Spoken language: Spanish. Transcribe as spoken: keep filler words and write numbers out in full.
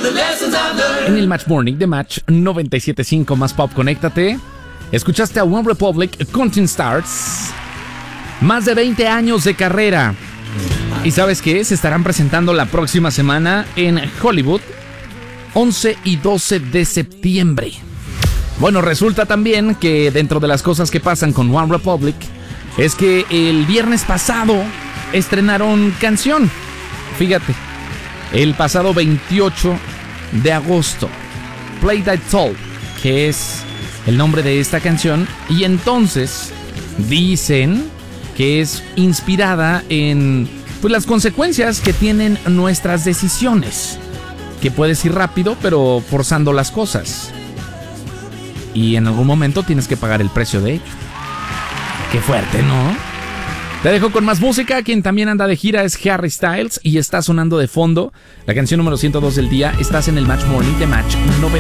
En el Match Morning de Match noventa y siete punto cinco más pop, conéctate. Escuchaste a One Republic, Counting Stars. Más de veinte años de carrera. ¿Y sabes qué? Se estarán presentando la próxima semana en Hollywood, once y doce de septiembre. Bueno, resulta también que dentro de las cosas que pasan con One Republic es que el viernes pasado estrenaron canción. Fíjate, el pasado veintiocho de agosto, Play That Soul, que es el nombre de esta canción, y entonces dicen que es inspirada en pues, las consecuencias que tienen nuestras decisiones, que puedes ir rápido pero forzando las cosas y en algún momento tienes que pagar el precio de ello. Qué fuerte, ¿no? Te dejo con más música. Quien también anda de gira es Harry Styles y está sonando de fondo la canción número ciento dos del día. Estás en el Match Morning de Match noventa.